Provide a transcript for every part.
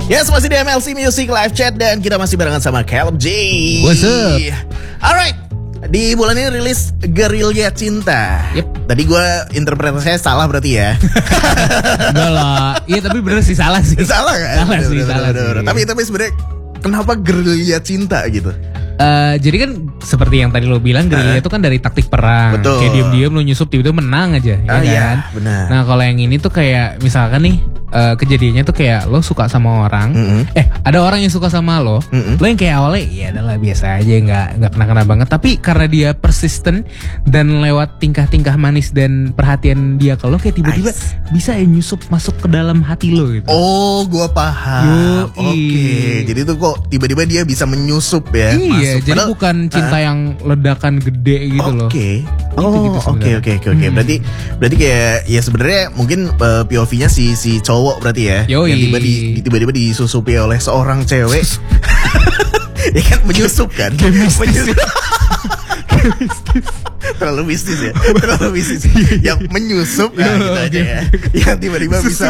Yes, masih di MLC Music Live Chat dan kita masih barengan sama Caleb J. What's up? Alright, di bulan ini rilis Gerilya Cinta. Yep. Tadi gue interpretasinya salah berarti ya. Enggak lah. Iya tapi bener sih salah sih. Salah kan? Salah sih, salah sih. Tapi sebenarnya kenapa Gerilya Cinta gitu? Jadi kan seperti yang tadi lo bilang, gerilya itu kan dari taktik perang. Betul. Kayak diam-diam lo nyusup tiba-tiba menang aja, ya kan? Iya, benar. Nah kalau yang ini tuh kayak misalkan nih kejadiannya tuh kayak lo suka sama orang, ada orang yang suka sama lo, lo yang kayak awalnya ya adalah biasa aja, nggak kena-kena banget. Tapi karena dia persisten dan lewat tingkah-tingkah manis dan perhatian dia ke lo, kayak tiba-tiba bisa ya nyusup masuk ke dalam hati lo gitu. Oh, gue paham. Oke, jadi tuh kok tiba-tiba dia bisa menyusup ya? Iya, masuk. jadi bukan cinta yang ledakan gede gitu loh. Oke. Oke. Berarti kayak ya sebenarnya mungkin POV-nya si cowok berarti ya. Yoi. Yang tiba-tiba disusupi oleh seorang cewek. Ya kan menyusup kan? Menyusup. Terlalu mistis ya. Yang menyusup ya gitu aja ya. Yang tiba-tiba bisa.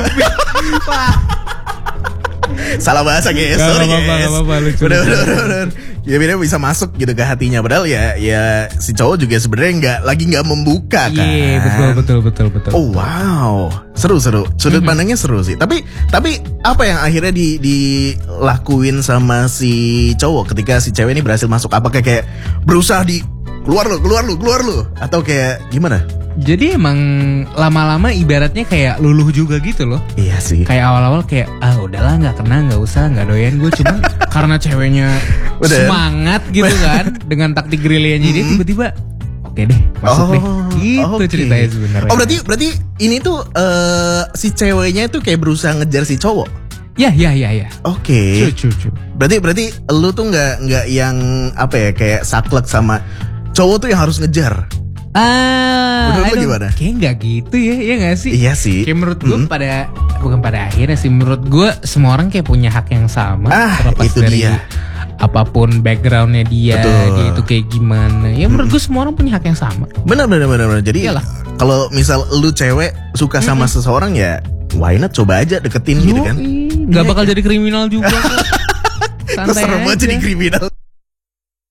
Salah bahasa guys, sorry guys. Gak apa-apa, lucu. Bener. Ya beda bisa masuk gitu ke hatinya. Padahal ya si cowok juga sebenarnya nggak membuka kan. Iya, betul. Oh wow, seru. Sudut pandangnya seru sih. Tapi apa yang akhirnya dilakuin sama si cowok ketika si cewek ini berhasil masuk? Apakah kayak berusaha keluar lu atau kayak gimana? Jadi emang lama-lama ibaratnya kayak luluh juga gitu loh. Iya sih. Kayak awal-awal kayak udahlah nggak kena, nggak usah, nggak doyan gue. Cuman karena ceweknya semangat gitu kan dengan taktik gerilyanya dia, tiba-tiba oke deh masuk deh. Gitu ceritanya sebenarnya. Oh berarti ini tuh si ceweknya tuh kayak berusaha ngejar si cowok. Ya. Oke. Cucu. Berarti lu tuh nggak yang apa ya kayak saklek sama cowok tuh yang harus ngejar. Menurut lu gimana? Kayak gak gitu ya, iya gak sih? Iya sih. Kayak menurut gue bukan pada akhirnya sih, menurut gue semua orang kayak punya hak yang sama. Terlepas itu dari dia. Apapun backgroundnya dia itu kayak gimana. Ya menurut gue semua orang punya hak yang sama. Benar. Jadi kalau misal lu cewek suka sama seseorang ya why not coba aja deketin gitu kan. Gak bakal jadi kriminal juga. Santai Terserah aja. jadi kriminal.